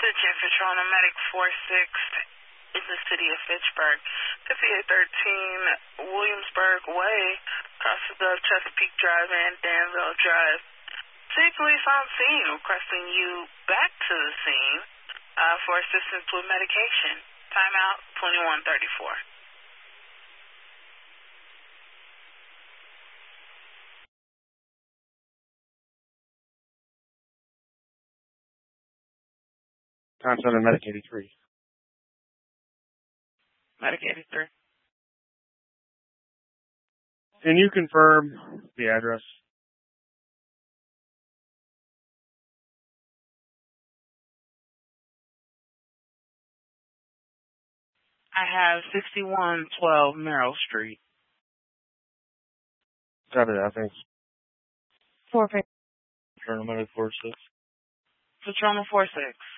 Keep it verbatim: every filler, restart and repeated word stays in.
Dispatching Patrona Medic four six in the city of Fitchburg. fifty-eight thirteen Williamsburg Way, crosses of Chesapeake Drive and Danville Drive. City police on scene requesting you back to the scene uh, for assistance with medication. Timeout twenty-one thirty-four. Time seven, Medic eighty-three. Medic eighty-three. Can you confirm the address? I have sixty-one twelve Merrill Street. Copy that, thanks. Four. Colonel Medic four six. Patrona four six.